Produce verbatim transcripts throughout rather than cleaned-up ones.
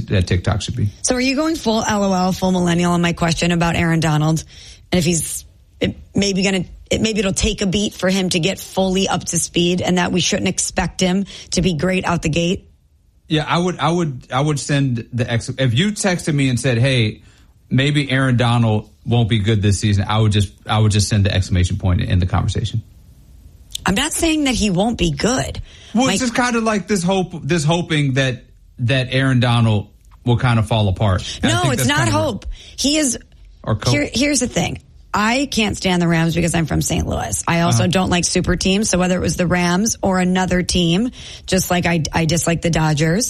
that TikTok should be. So are you going full LOL, full millennial on my question about Aaron Donald? And if he's it maybe going to, it, maybe it'll take a beat for him to get fully up to speed and that we shouldn't expect him to be great out the gate? Yeah, I would, I would, I would send the ex. If you texted me and said, "Hey, maybe Aaron Donald won't be good this season," I would just, I would just send the exclamation point in the conversation. I'm not saying that he won't be good. Well, My, it's just kind of like this hope, this hoping that that Aaron Donald will kind of fall apart. No, it's not hope. He is. Or here, here's the thing. I can't stand the Rams because I'm from Saint Louis. I also uh-huh. don't like super teams. So whether it was the Rams or another team, just like I, I dislike the Dodgers,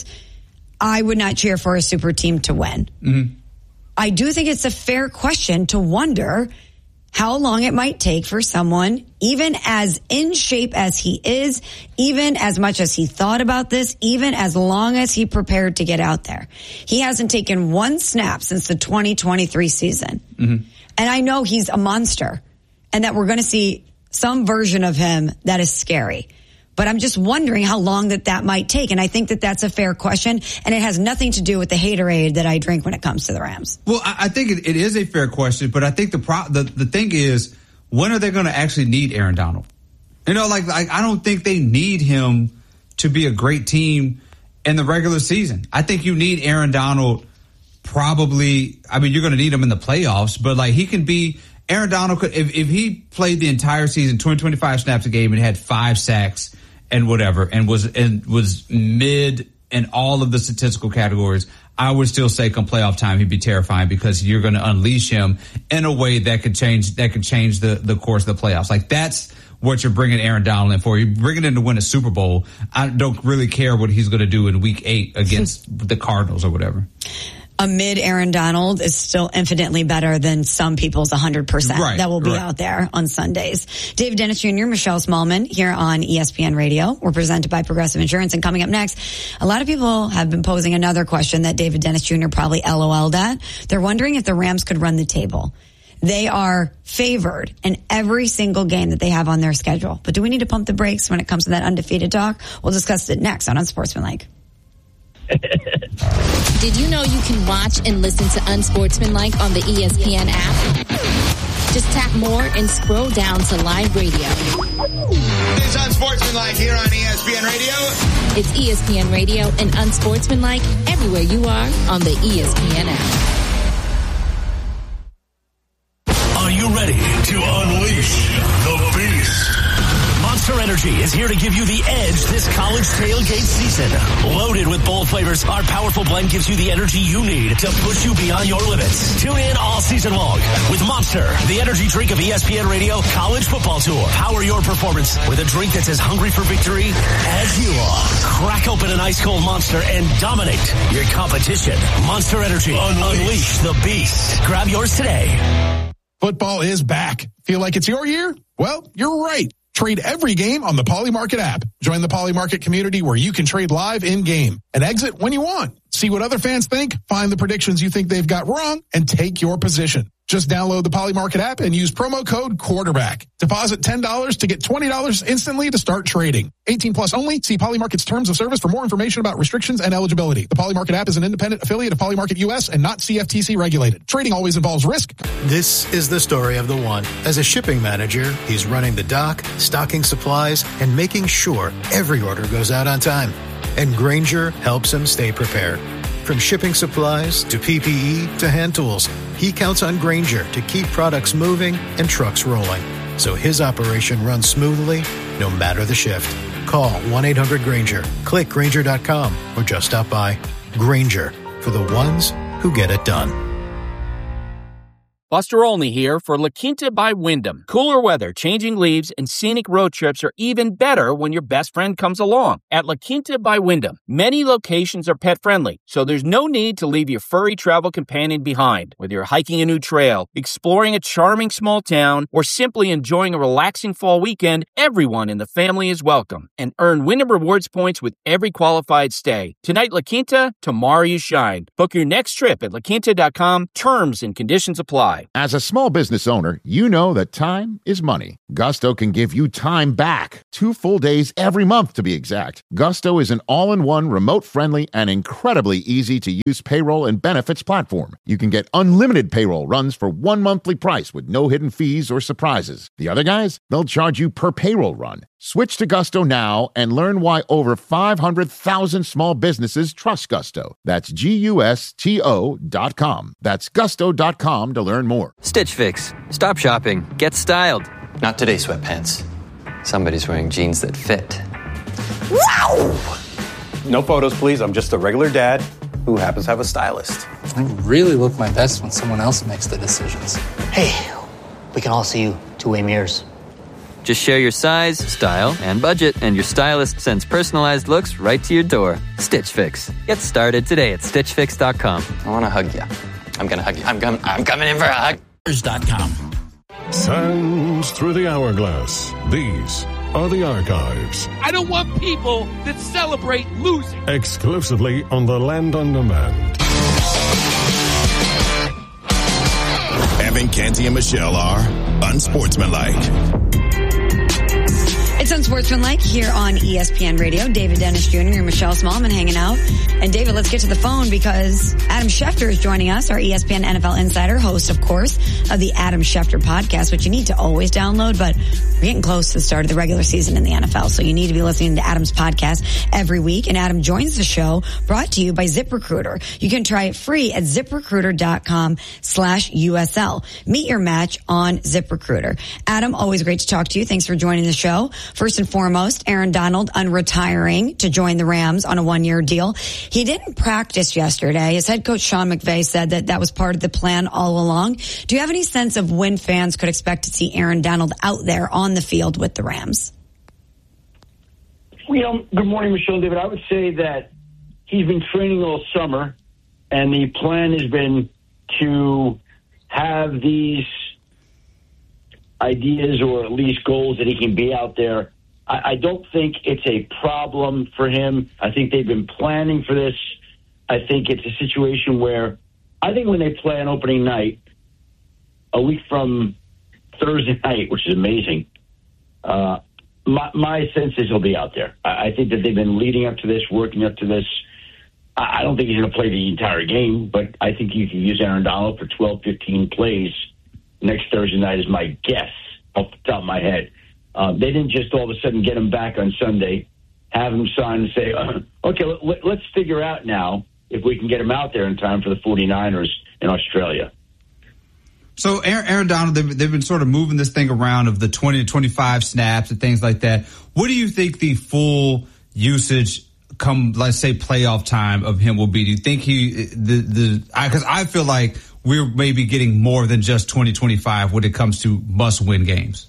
I would not cheer for a super team to win. Mm-hmm. I do think it's a fair question to wonder how long it might take for someone, even as in shape as he is, even as much as he thought about this, even as long as he prepared to get out there. He hasn't taken one snap since the twenty twenty-three season. Mm-hmm. And I know he's a monster and that we're going to see some version of him that is scary. But I'm just wondering how long that that might take. And I think that that's a fair question. And it has nothing to do with the haterade that I drink when it comes to the Rams. Well, I think it, it is a fair question. But I think the pro, the, the thing is, when are they going to actually need Aaron Donald? You know, like, like I don't think they need him to be a great team in the regular season. I think you need Aaron Donald probably, I mean, you're going to need him in the playoffs, but like he can be, Aaron Donald could, if, if he played the entire season, twenty, twenty-five snaps a game and had five sacks and whatever, and was, and was mid in all of the statistical categories, I would still say come playoff time, he'd be terrifying because you're going to unleash him in a way that could change, that could change the, the course of the playoffs. Like that's what you're bringing Aaron Donald in for. You're bringing him to win a Super Bowl. I don't really care what he's going to do in week eight against the Cardinals or whatever. A mid Aaron Donald is still infinitely better than some people's one hundred percent right, that will be right. out there on Sundays. David Dennis Junior, Michelle Smallman here on E S P N Radio. We're presented by Progressive Insurance. And coming up next, a lot of people have been posing another question that David Dennis Junior probably LOL'd at. They're wondering if the Rams could run the table. They are favored in every single game that they have on their schedule. But do we need to pump the brakes when it comes to that undefeated talk? We'll discuss it next on Unsportsmanlike. Did you know you can watch and listen to Unsportsmanlike on the E S P N app? Just tap more and scroll down to live radio. It's Unsportsmanlike here on E S P N Radio. It's E S P N Radio and Unsportsmanlike everywhere you are on the E S P N app. Are you ready to unleash the beast? Monster Energy is here to give you the edge this college tailgate season. Loaded with bold flavors, our powerful blend gives you the energy you need to push you beyond your limits. Tune in all season long with Monster, the energy drink of E S P N Radio College Football Tour. Power your performance with a drink that's as hungry for victory as you are. Crack open an ice-cold Monster and dominate your competition. Monster Energy. Unleash, Unleash the beast. Grab yours today. Football is back. Feel like it's your year? Well, you're right. Trade every game on the Poly Market app. Join the Poly Market community where you can trade live in-game and exit when you want. See what other fans think, find the predictions you think they've got wrong, and take your position. Just download the Poly Market app and use promo code quarterback. Deposit ten dollars to get twenty dollars instantly to start trading. eighteen plus only. See Poly Market's terms of service for more information about restrictions and eligibility. The Poly Market app is an independent affiliate of Poly Market U S and not C F T C regulated. Trading always involves risk. This is the story of the one. As a shipping manager, he's running the dock, stocking supplies, and making sure every order goes out on time. And Grainger helps him stay prepared. From shipping supplies to P P E to hand tools, he counts on Grainger to keep products moving and trucks rolling, so his operation runs smoothly no matter the shift. Call one eight hundred Grainger, click Grainger dot com, or just stop by. Grainger, for the ones who get it done. Buster Olney here for La Quinta by Wyndham. Cooler weather, changing leaves, and scenic road trips are even better when your best friend comes along. At La Quinta by Wyndham, many locations are pet-friendly, so there's no need to leave your furry travel companion behind. Whether you're hiking a new trail, exploring a charming small town, or simply enjoying a relaxing fall weekend, everyone in the family is welcome. And earn Wyndham Rewards points with every qualified stay. Tonight, La Quinta, tomorrow you shine. Book your next trip at La Quinta dot com. Terms and conditions apply. website. As a small business owner, you know that time is money. Gusto can give you time back. Two full days every month, to be exact. Gusto is an all-in-one, remote-friendly, and incredibly easy-to-use payroll and benefits platform. You can get unlimited payroll runs for one monthly price with no hidden fees or surprises. The other guys, they'll charge you per payroll run. Switch to Gusto now and learn why over five hundred thousand small businesses trust Gusto. That's G U S T O dot com. That's gusto dot com to learn more. Stitch Fix. Stop shopping. Get styled. Not today, sweatpants. Somebody's wearing jeans that fit. Wow! No photos, please. I'm just a regular dad who happens to have a stylist. I really look my best when someone else makes the decisions. Hey, we can all see you two-way mirrors. Just share your size, style, and budget, and your stylist sends personalized looks right to your door. Stitch Fix. Get started today at stitch fix dot com. I want to hug you. I'm going to hug you. I'm, com- I'm coming in for a hug. dot com. Sands through the hourglass. These are the archives. I don't want people that celebrate losing. Exclusively on the Land on Demand. Evan, Canty, and Michelle are unsportsmanlike. It's Unsportsmanlike here on E S P N Radio. David Dennis Junior and Michelle Smallman hanging out. And David, let's get to the phone because Adam Schefter is joining us, our E S P N N F L insider, host, of course, of the Adam Schefter podcast, which you need to always download. But we're getting close to the start of the regular season in the N F L, so you need to be listening to Adam's podcast every week. And Adam joins the show brought to you by ZipRecruiter. You can try it free at ZipRecruiter dot com slash U S L. Meet your match on ZipRecruiter. Adam, always great to talk to you. Thanks for joining the show. First and foremost, Aaron Donald unretiring to join the Rams on a one-year deal. He didn't practice yesterday. His head coach Sean McVay said that that was part of the plan all along. Do you have any sense of when fans could expect to see Aaron Donald out there on the field with the Rams? You know, good morning, Michelle and David. I would say that he's been training all summer, and the plan has been to have these ideas or at least goals that he can be out there. I, I don't think it's a problem for him. I think they've been planning for this. I think it's a situation where I think when they play on opening night, a week from Thursday night, which is amazing, uh, my, my sense is he'll be out there. I, I think that they've been leading up to this, working up to this. I, I don't think he's going to play the entire game, but I think you can use Aaron Donald for twelve, fifteen plays next Thursday night is my guess off the top of my head. Uh, they didn't just all of a sudden get him back on Sunday, have him sign and say, uh, okay, let, let's figure out now if we can get him out there in time for the 49ers in Australia. So Aaron, Aaron Donald, they've, they've been sort of moving this thing around of the twenty to twenty-five snaps and things like that. What do you think the full usage come, let's say, playoff time of him will be? Do you think he, the, the, because I, I feel like we're maybe getting more than just twenty twenty-five when it comes to must-win games?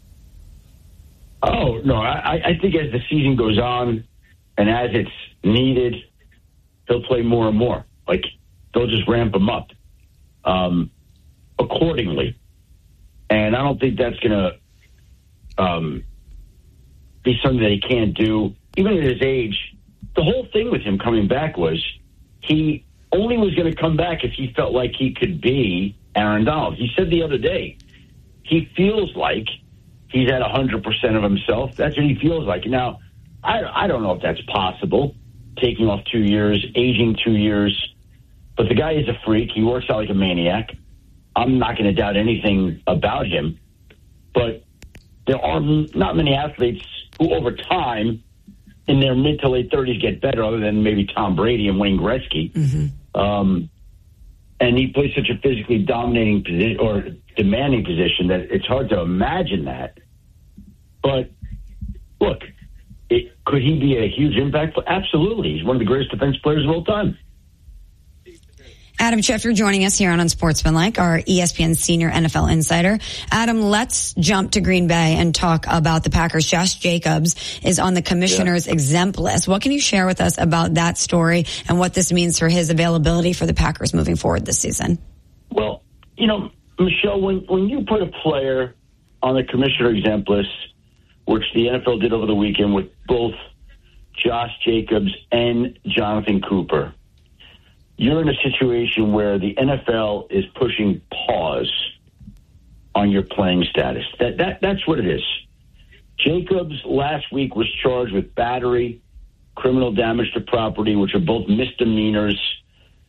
Oh, no, I, I think as the season goes on and as it's needed, he'll play more and more. Like, they'll just ramp him up um, accordingly. And I don't think that's going to um, be something that he can't do. Even at his age, the whole thing with him coming back was he only was going to come back if he felt like he could be Aaron Donald. He said the other day, he feels like he's at one hundred percent of himself. That's what he feels like. Now, I, I don't know if that's possible, taking off two years, aging two years. But the guy is a freak. He works out like a maniac. I'm not going to doubt anything about him. But there are not many athletes who, over time, in their mid to late thirties, get better, other than maybe Tom Brady and Wayne Gretzky. Mm-hmm. Um, and he plays such a physically dominating position or demanding position that it's hard to imagine that. But look, it, could he be a huge impact? Absolutely. He's one of the greatest defense players of all time. Adam Schefter joining us here on Unsportsmanlike, our E S P N senior N F L insider. Adam, let's jump to Green Bay and talk about the Packers. Josh Jacobs is on the commissioner's yeah. exempt list. What can you share with us about that story and what this means for his availability for the Packers moving forward this season? Well, you know, Michelle, when, when you put a player on the commissioner exempt list, which the N F L did over the weekend with both Josh Jacobs and Jonathan Cooper, you're in a situation where the N F L is pushing pause on your playing status. That that that's what it is. Jacobs last week was charged with battery, criminal damage to property, which are both misdemeanors.